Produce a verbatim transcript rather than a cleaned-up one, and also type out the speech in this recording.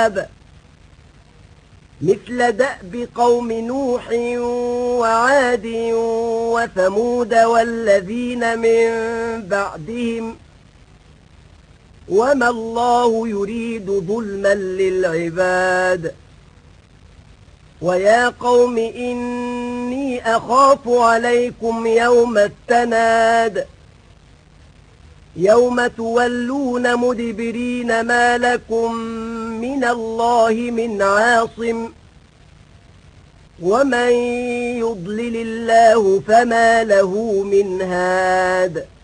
مثل دأب قوم نوح وعاد وثمود والذين من بعدهم وما الله يريد ظلما للعباد ويا قوم إني أخاف عليكم يوم التناد يوم تولون مدبرين ما لكم من الله من عاصم ومن يضلل الله فما له من هاد